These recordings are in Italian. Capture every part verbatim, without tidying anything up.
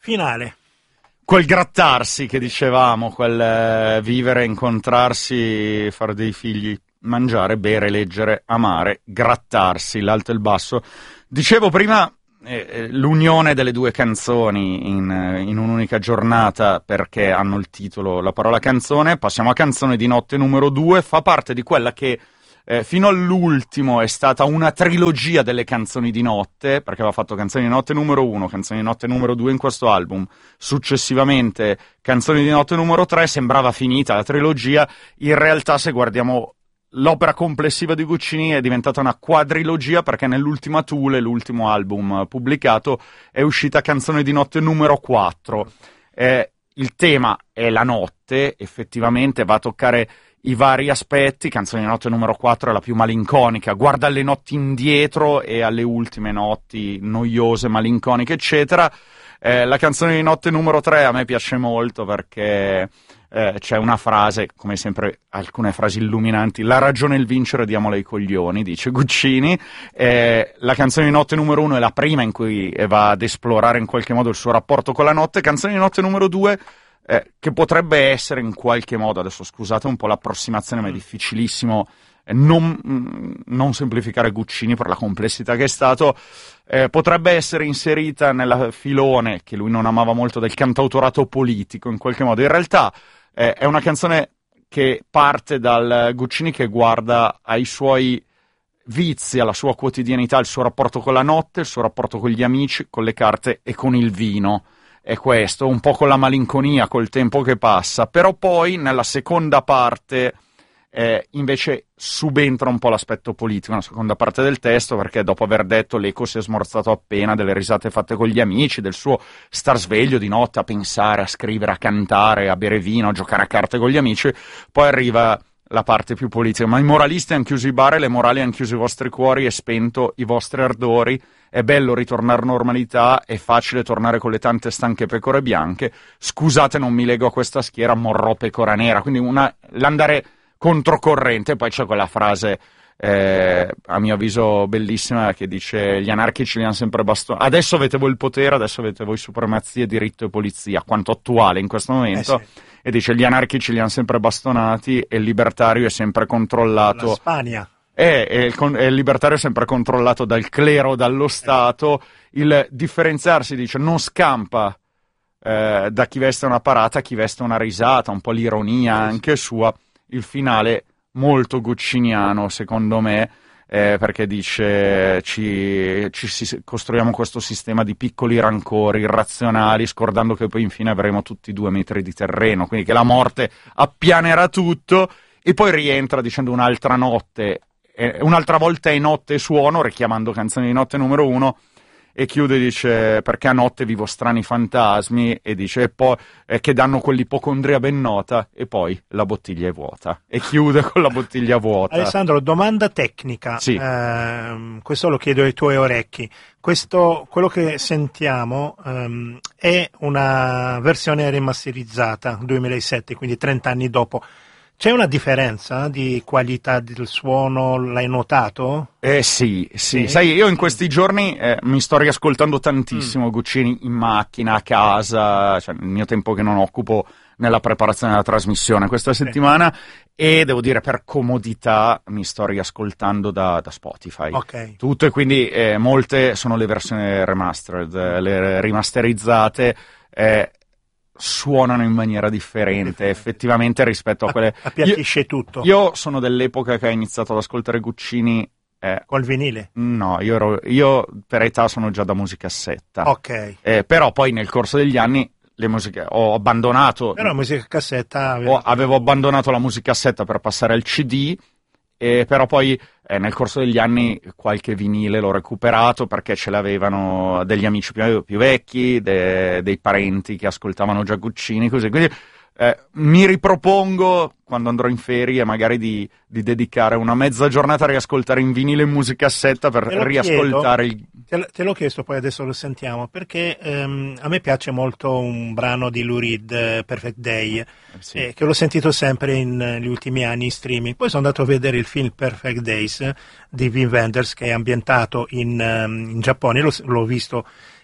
Finale. Quel grattarsi che dicevamo, quel eh, vivere, incontrarsi, fare dei figli, mangiare, bere, leggere, amare, grattarsi, l'alto e il basso. Dicevo prima eh, l'unione delle due canzoni in, in un'unica giornata perché hanno il titolo, la parola canzone. Passiamo a Canzone di notte numero due, fa parte di quella che Eh, fino all'ultimo è stata una trilogia delle canzoni di notte, perché aveva fatto Canzoni di notte numero uno, Canzoni di notte numero due in questo album, successivamente Canzoni di notte numero tre, sembrava finita la trilogia. In realtà, se guardiamo l'opera complessiva di Guccini, è diventata una quadrilogia, perché nell'ultima Thule, l'ultimo album pubblicato, è uscita Canzone di notte numero quattro. Eh, il tema è la notte, effettivamente va a toccare i vari aspetti. Canzone di notte numero quattro è la più malinconica, guarda alle notti indietro e alle ultime notti noiose, malinconiche, eccetera. Eh, la canzone di notte numero tre a me piace molto perché eh, c'è una frase, come sempre alcune frasi illuminanti: la ragione e il vincere diamole ai coglioni, dice Guccini. Eh, la canzone di notte numero uno è la prima in cui va ad esplorare in qualche modo il suo rapporto con la notte. Canzone di notte numero due, Eh, che potrebbe essere in qualche modo, adesso scusate un po' l'approssimazione, ma è difficilissimo eh, non, non semplificare Guccini per la complessità che è stato, eh, potrebbe essere inserita nella filone che lui non amava molto del cantautorato politico in qualche modo. In realtà eh, è una canzone che parte dal Guccini che guarda ai suoi vizi, alla sua quotidianità, il suo rapporto con la notte, il suo rapporto con gli amici, con le carte e con il vino. È questo, un po' con la malinconia, col tempo che passa, però poi nella seconda parte eh, invece subentra un po' l'aspetto politico, nella seconda parte del testo, perché dopo aver detto l'eco si è smorzato appena delle risate fatte con gli amici, del suo star sveglio di notte a pensare, a scrivere, a cantare, a bere vino, a giocare a carte con gli amici, poi arriva la parte più politica: ma i moralisti hanno chiuso i bar e le morali hanno chiuso i vostri cuori e spento i vostri ardori. È bello ritornare normalità, è facile tornare con le tante stanche pecore bianche. Scusate, non mi lego a questa schiera, morrò pecora nera. Quindi una, l'andare controcorrente. Poi c'è quella frase, eh, a mio avviso bellissima, che dice: gli anarchici li hanno sempre bastonati. Adesso avete voi il potere, adesso avete voi supremazia, diritto e polizia. Quanto attuale in questo momento. Eh sì. E dice: gli anarchici li hanno sempre bastonati e il libertario è sempre controllato. La Spagna. E, e, il, e il libertario è sempre controllato dal clero, dallo Stato. Il differenziarsi, dice, non scampa eh, da chi veste una parata a chi veste una risata, un po' l'ironia anche sua. Il finale molto gucciniano, secondo me, eh, perché dice ci, ci si, costruiamo questo sistema di piccoli rancori irrazionali, scordando che poi infine avremo tutti due metri di terreno, quindi che la morte appianerà tutto. E poi rientra dicendo: un'altra notte, eh, un'altra volta è notte e suono, richiamando Canzoni di notte numero uno, e chiude, dice: perché a notte vivo strani fantasmi, e dice e poi eh, che danno quell'ipocondria ben nota, e poi la bottiglia è vuota, e chiude con la bottiglia vuota. Alessandro, domanda tecnica, sì. eh, questo lo chiedo ai tuoi orecchi. Questo, quello che sentiamo ehm, è una versione rimasterizzata duemilasette, quindi trenta anni dopo. C'è una differenza di qualità del suono, l'hai notato? Eh sì, sì, sì. Sai, io in questi giorni eh, mi sto riascoltando tantissimo mm. Guccini in macchina, a casa, cioè nel mio tempo che non occupo nella preparazione della trasmissione questa settimana, sì. E devo dire, per comodità mi sto riascoltando da, da Spotify. Ok. Tutto, e quindi eh, molte sono le versioni remastered, le rimasterizzate, eh, suonano in maniera differente effettivamente rispetto a quelle. Appiattisce io, tutto. Io sono dell'epoca che ha iniziato ad ascoltare Guccini eh, col vinile. No, io, ero, io per età sono già da musicassetta. Ok. Eh, però poi nel corso degli anni le musiche ho abbandonato. Però la musicassetta avevo... Ho, avevo abbandonato la musicassetta per passare al C D. E però poi eh, nel corso degli anni qualche vinile l'ho recuperato perché ce l'avevano degli amici più, più vecchi, de, dei parenti che ascoltavano già Guccini, così. Quindi eh, mi ripropongo, quando andrò in ferie, magari di, di dedicare una mezza giornata a riascoltare in vinile e musicassetta per riascoltare chiedo, il... Te, te l'ho chiesto, poi adesso lo sentiamo, perché ehm, a me piace molto un brano di Lou Reed, eh, Perfect Day, eh, sì. eh, che l'ho sentito sempre in, negli ultimi anni in streaming. Poi sono andato a vedere il film Perfect Days eh, di Wim Wenders, che è ambientato in, um, in Giappone, l'ho, l'ho visto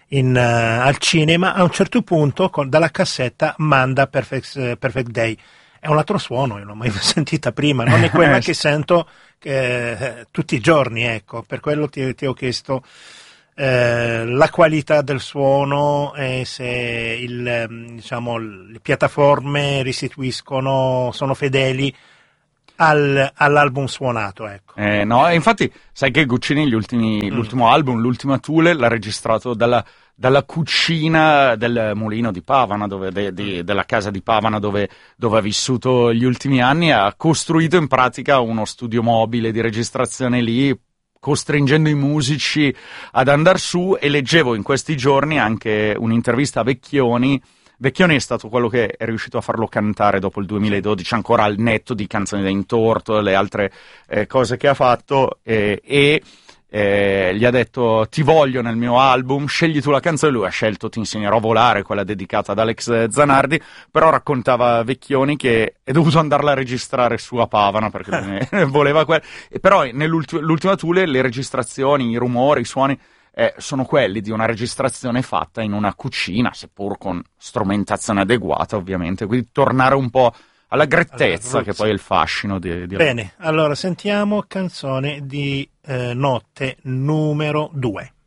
in, uh, al cinema, a un certo punto con, dalla cassetta manda Perfect, uh, Perfect Day. È un altro suono, io non l'ho mai sentita prima, non è quella che sento eh, tutti i giorni, ecco, per quello ti, ti ho chiesto eh, la qualità del suono e se il, diciamo, le piattaforme restituiscono, sono fedeli al, all'album suonato, ecco. Eh, no, e infatti sai che Guccini gli ultimi, mm. l'ultimo album, l'ultima Thule, l'ha registrato dalla, dalla cucina del mulino di Pavana, dove, de, de, della casa di Pavana dove, dove ha vissuto gli ultimi anni, ha costruito in pratica uno studio mobile di registrazione lì, costringendo i musici ad andare su, e leggevo in questi giorni anche un'intervista a Vecchioni. Vecchioni è stato quello che è riuscito a farlo cantare dopo il duemiladodici, ancora al netto di Canzoni da Intorto e le altre eh, cose che ha fatto, eh, e eh, gli ha detto: ti voglio nel mio album, scegli tu la canzone. Lui ha scelto Ti insegnerò a volare, quella dedicata ad Alex Zanardi, però raccontava Vecchioni che è dovuto andarla a registrare su a Pavana perché voleva quella. E però nell'ultima Thule le registrazioni, i rumori, i suoni Eh, sono quelli di una registrazione fatta in una cucina, seppur con strumentazione adeguata, ovviamente. Quindi tornare un po' alla grettezza, allora, che poi è il fascino di, di... Bene, allora sentiamo canzone di eh, Notte numero due.